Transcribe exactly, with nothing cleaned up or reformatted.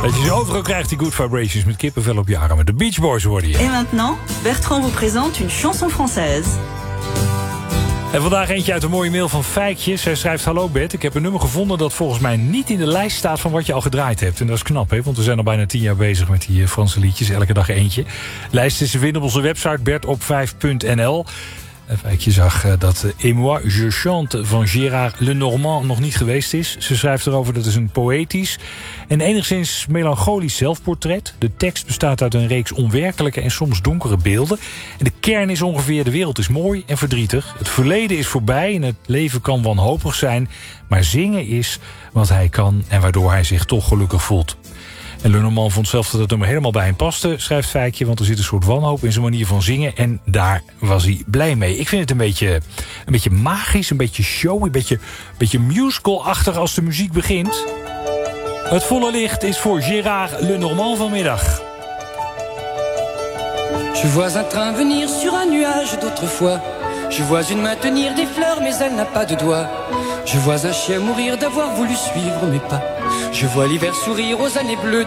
Dat je ze overal krijgt, die Good Vibrations met kippenvel op je armen. De Beach Boys worden hier. Et maintenant, Bertrand vous présente une chanson française. En vandaag eentje uit een mooie mail van Fijkje. Zij schrijft: hallo Bert, ik heb een nummer gevonden dat volgens mij niet in de lijst staat van wat je al gedraaid hebt. En dat is knap, hè? Want we zijn al bijna tien jaar bezig met die Franse liedjes. Elke dag eentje. Lijst is te vinden op onze website bert op vijf punt n l. En Fijkje zag dat Et moi je chante van Gérard Lenormand nog niet geweest is. Ze schrijft erover dat is een poëtisch en enigszins melancholisch zelfportret. De tekst bestaat uit een reeks onwerkelijke en soms donkere beelden. En de kern is ongeveer: de wereld is mooi en verdrietig. Het verleden is voorbij en het leven kan wanhopig zijn. Maar zingen is wat hij kan en waardoor hij zich toch gelukkig voelt. En Lenormand vond zelf dat het nummer helemaal bij hem paste, schrijft Fijkje, want er zit een soort wanhoop in zijn manier van zingen en daar was hij blij mee. Ik vind het een beetje, een beetje magisch, een beetje show, een beetje, een beetje musical-achtig als de muziek begint. Het volle licht is voor Gérard Lenormand vanmiddag. Je vois un train venir sur un nuage d'autrefois. Je vois une main tenir des fleurs mais elle n'a pas de doigts. Je vois un chien mourir d'avoir voulu suivre mes pas. Je vois l'hiver sourire aux années bleues